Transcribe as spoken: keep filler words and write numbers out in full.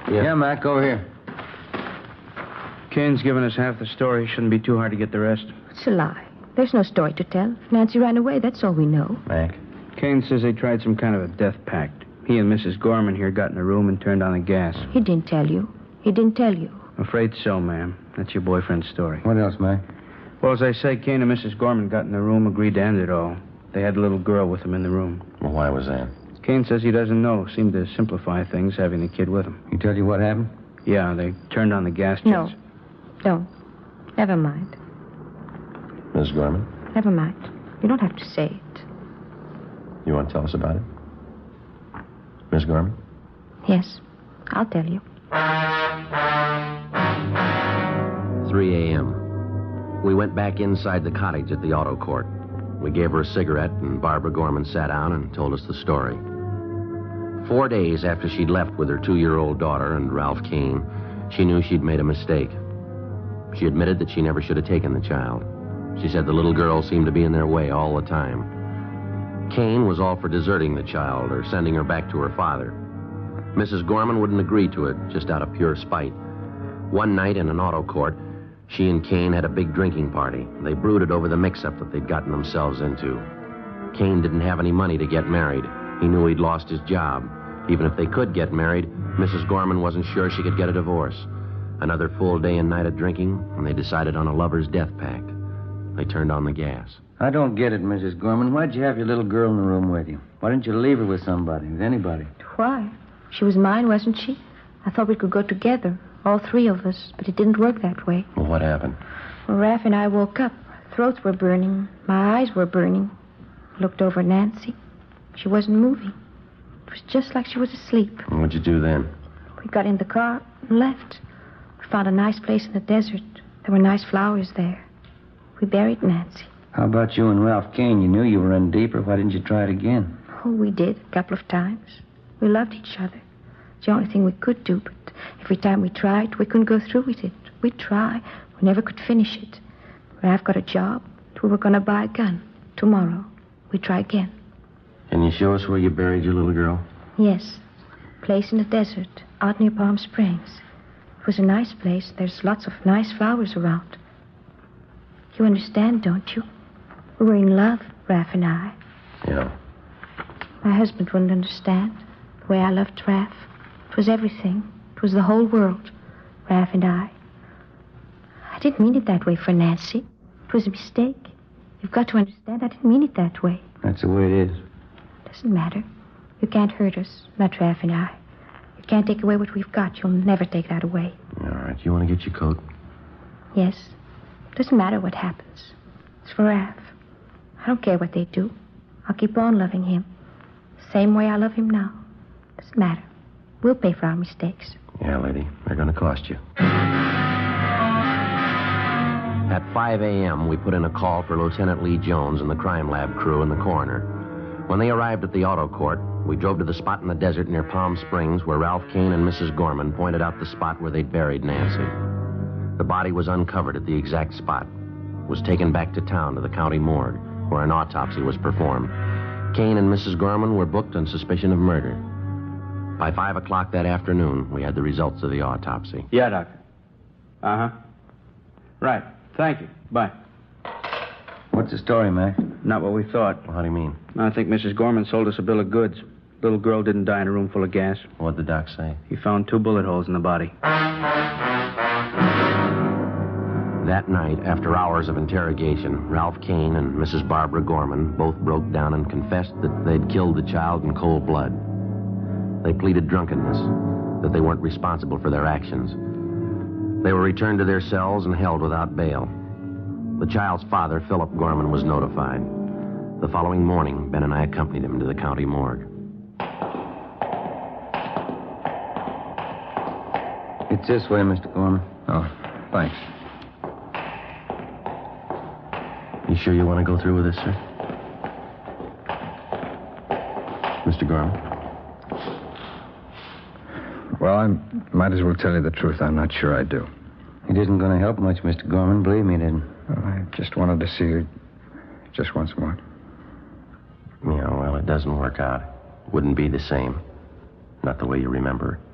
Yeah. Yeah, Mac, over here. Kane's given us half the story. Shouldn't be too hard to get the rest. It's a lie. There's no story to tell. Nancy ran away, that's all we know. Mac? Kane says they tried some kind of a death pact. He and Missus Gorman here got in a room and turned on the gas. He didn't tell you. He didn't tell you. Afraid so, ma'am. That's your boyfriend's story. What else, Mac? Well, as I say, Kane and Missus Gorman got in the room, agreed to end it all. They had a little girl with them in the room. Well, why was that? Kane says he doesn't know. Seemed to simplify things, having the kid with him. He tell you what happened? Yeah, they turned on the gas jets. No. Don't. Never mind. Miss Gorman? Never mind. You don't have to say it. You want to tell us about it? Miss Gorman? Yes. I'll tell you. three a.m. We went back inside the cottage at the auto court. We gave her a cigarette, and Barbara Gorman sat down and told us the story. Four days after she'd left with her two-year-old daughter and Ralph Kane, she knew she'd made a mistake. She admitted that she never should have taken the child. She said the little girl seemed to be in their way all the time. Kane was all for deserting the child or sending her back to her father. Missus Gorman wouldn't agree to it, just out of pure spite. One night in an auto court, she and Kane had a big drinking party. They brooded over the mix-up that they'd gotten themselves into. Kane didn't have any money to get married. He knew he'd lost his job. Even if they could get married, Missus Gorman wasn't sure she could get a divorce. Another full day and night of drinking, and they decided on a lover's death pact. They turned on the gas. I don't get it, Missus Gorman. Why'd you have your little girl in the room with you? Why didn't you leave her with somebody, with anybody? Why? She was mine, wasn't she? I thought we could go together, all three of us, but it didn't work that way. Well, what happened? Well, Raph and I woke up. Our throats were burning. My eyes were burning. I looked over at Nancy. She wasn't moving. It was just like she was asleep. And what'd you do then? We got in the car and left. We found a nice place in the desert. There were nice flowers there. We buried Nancy. How about you and Ralph Kane? You knew you were in deeper. Why didn't you try it again? Oh, we did, a couple of times. We loved each other. It's the only thing we could do, but every time we tried, we couldn't go through with it. We'd try. We never could finish it. Ralph got a job. We were going to buy a gun. Tomorrow, we'd try again. Can you show us where you buried your little girl? Yes. Place in the desert, out near Palm Springs. It was a nice place. There's lots of nice flowers around. You understand, don't you? We were in love, Raph and I. Yeah. My husband wouldn't understand the way I loved Raph. It was everything. It was the whole world, Raph and I. I didn't mean it that way for Nancy. It was a mistake. You've got to understand I didn't mean it that way. That's the way it is. Doesn't matter. You can't hurt us, not Raph and I. You can't take away what we've got. You'll never take that away. All right. You want to get your coat? Yes. Doesn't matter what happens. It's for Raph. I don't care what they do. I'll keep on loving him. Same way I love him now. Doesn't matter. We'll pay for our mistakes. Yeah, lady. They're going to cost you. At five a.m., we put in a call for Lieutenant Lee Jones and the crime lab crew and the coroner. When they arrived at the auto court, we drove to the spot in the desert near Palm Springs where Ralph Kane and Missus Gorman pointed out the spot where they'd buried Nancy. The body was uncovered at the exact spot. It was taken back to town to the county morgue, where an autopsy was performed. Kane and Missus Gorman were booked on suspicion of murder. By five o'clock that afternoon, we had the results of the autopsy. Yeah, Doctor. Uh-huh. Right. Thank you. Bye. What's the story, Mac? Not what we thought. Well, how do you mean? I think Missus Gorman sold us a bill of goods. Little girl didn't die in a room full of gas. What'd the doc say? He found two bullet holes in the body. That night, after hours of interrogation, Ralph Kane and Missus Barbara Gorman both broke down and confessed that they'd killed the child in cold blood. They pleaded drunkenness, that they weren't responsible for their actions. They were returned to their cells and held without bail. The child's father, Philip Gorman, was notified. The following morning, Ben and I accompanied him to the county morgue. It's this way, Mister Gorman. Oh, thanks. You sure you want to go through with this, sir? Mister Gorman? Well, I might as well tell you the truth. I'm not sure I do. It isn't going to help much, Mister Gorman. Believe me, it isn't. Well, I just wanted to see you just once more. Yeah, well, it doesn't work out. Wouldn't be the same. Not the way you remember.